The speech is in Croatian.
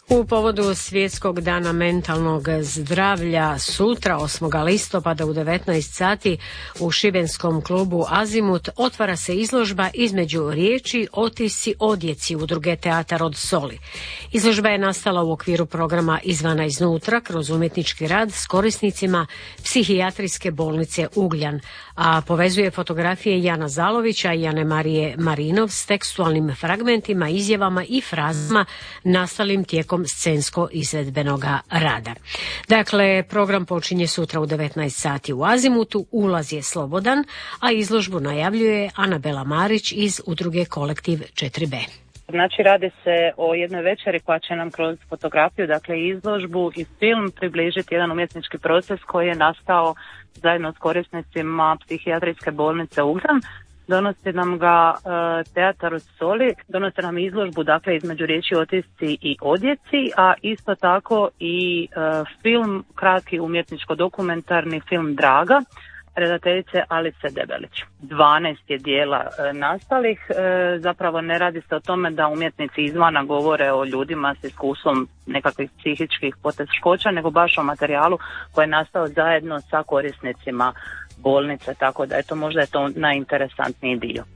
U povodu Svjetskog dana mentalnog zdravlja sutra 8. listopada u 19 sati u šibenskom klubu Azimut otvara se izložba Između riječi, otisci, odjeci udruge Teatar od soli. Izložba je nastala u okviru programa Izvana iznutra kroz umjetnički rad s korisnicima psihijatrijske bolnice Ugljan, a povezuje fotografije Jana Zalovića i Ane Marije Marinov s tekstualnim fragmentima, izjavama i frazama nastalim tijekom scensko izvedbenoga rada. Dakle, program počinje sutra u 19 sati u Azimutu, ulaz je slobodan, a izložbu najavljuje Anabela Marić iz udruge Kolektiv 4B. Znači, radi se o jednoj večeri koja će nam kroz fotografiju, dakle izložbu i film približiti jedan umjetnički proces koji je nastao zajedno s korisnicima psihijatrijske bolnice Ugljan. Donosi nam ga Teatar od soli, donosi nam izložbu, dakle, Između riječi, otisci i odjeci, a isto tako i film, kratki umjetničko-dokumentarni film Draga, redateljice Alice Debelić. 12 je dijela nastalih, zapravo ne radi se o tome da umjetnici izvana govore o ljudima s iskustvom nekakvih psihičkih poteškoća, nego baš o materijalu koji je nastao zajedno sa korisnicima bolnice, tako da možda je to najinteresantniji dio.